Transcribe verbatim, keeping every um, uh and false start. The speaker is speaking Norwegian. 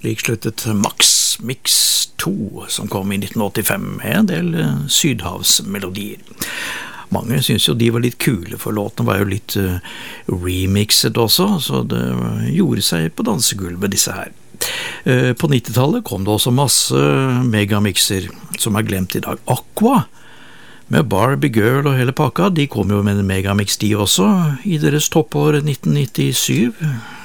Slik sluttet Max Mix to, som kom i nitten åttifem, med en del sydhavsmelodier. Mange synes jo de var litt kule, for låten var jo litt uh, remixet også, så det gjorde seg på dansegulvet disse her. Uh, på nittitallet kom det også masse megamixer som er glemt i dag. Aqua, med Barbie Girl og hele pakka, de kom jo med en megamix de også, i deres toppår nitten nittisju.